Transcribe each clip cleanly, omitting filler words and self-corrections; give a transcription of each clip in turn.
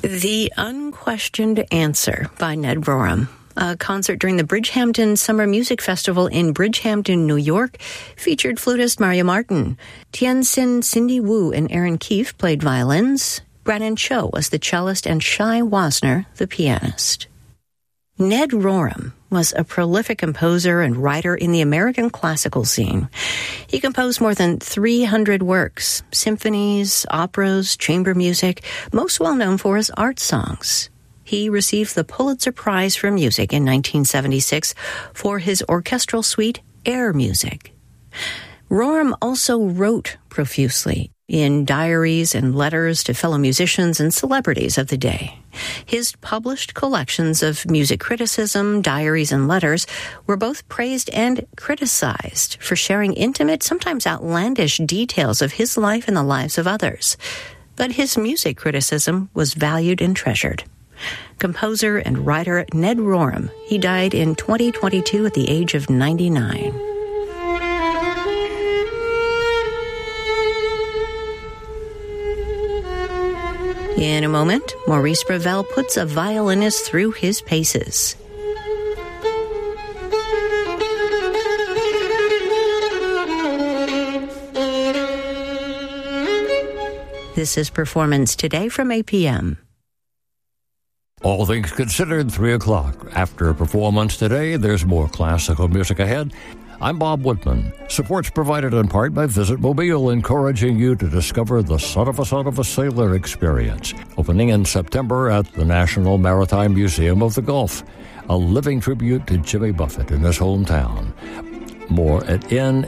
The Unquestioned Answer by Ned Rorem. A concert during the Bridgehampton Summer Music Festival in Bridgehampton, New York, featured flutist Maria Martin. Tien-Sin Cindy Wu and Aaron Keefe played violins. Brannon Cho was the cellist and Shai Wasner the pianist. Ned Rorem was a prolific composer and writer in the American classical scene. He composed more than 300 works, symphonies, operas, chamber music, most well known for his art songs. He received the Pulitzer Prize for Music in 1976 for his orchestral suite, Air Music. Rorem also wrote profusely in diaries and letters to fellow musicians and celebrities of the day. His published collections of music criticism, diaries, and letters were both praised and criticized for sharing intimate, sometimes outlandish details of his life and the lives of others. But his music criticism was valued and treasured. Composer and writer Ned Rorem, he died in 2022 at the age of 99. In a moment, Maurice Ravel puts a violinist through his paces. This is Performance Today from APM. All things considered, 3 o'clock. After Performance Today, there's more classical music ahead. I'm Bob Woodman. Support's provided in part by Visit Mobile, encouraging you to discover the Son of a Sailor experience. Opening in September at the National Maritime Museum of the Gulf. A living tribute to Jimmy Buffett in his hometown. More at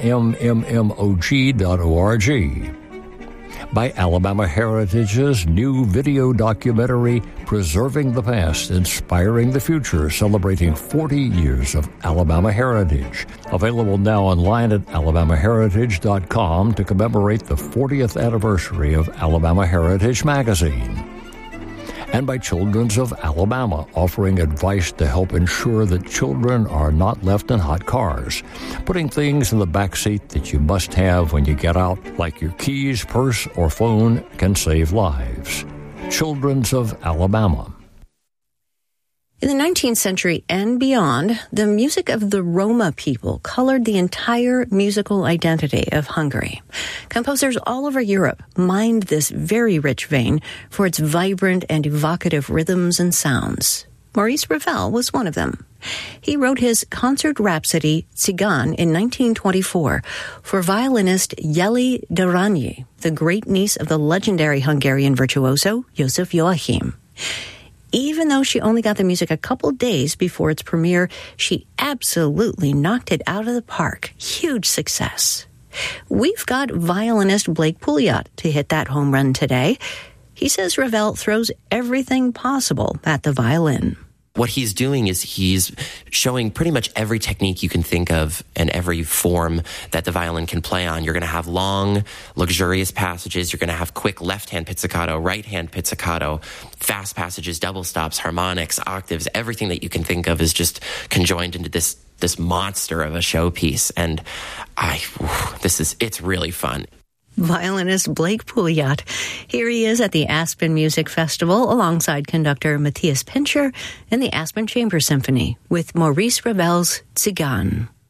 nmmmog.org. By Alabama Heritage's new video documentary, Preserving the Past, Inspiring the Future, celebrating 40 years of Alabama heritage. Available now online at alabamaheritage.com to commemorate the 40th anniversary of Alabama Heritage Magazine. And by Children's of Alabama, offering advice to help ensure that children are not left in hot cars, putting things in the back seat that you must have when you get out, like your keys, purse, or phone, can save lives. Children's of Alabama. In the 19th century and beyond, the music of the Roma people colored the entire musical identity of Hungary. Composers all over Europe mined this very rich vein for its vibrant and evocative rhythms and sounds. Maurice Ravel was one of them. He wrote his concert rhapsody, Tsigan, in 1924 for violinist Jeli Deranyi, the great niece of the legendary Hungarian virtuoso Joseph Joachim. Even though she only got the music a couple days before its premiere, she absolutely knocked it out of the park. Huge success. We've got violinist Blake Pouliot to hit that home run today. He says Ravel throws everything possible at the violin. What he's doing is he's showing pretty much every technique you can think of and every form that the violin can play on. You're going to have long, luxurious passages. You're going to have quick left-hand pizzicato, right-hand pizzicato, fast passages, double stops, harmonics, octaves. Everything that you can think of is just conjoined into this monster of a showpiece. And it's really fun. Violinist Blake Pouliot. Here he is at the Aspen Music Festival alongside conductor Matthias Pincher and the Aspen Chamber Symphony with Maurice Ravel's Tsigan.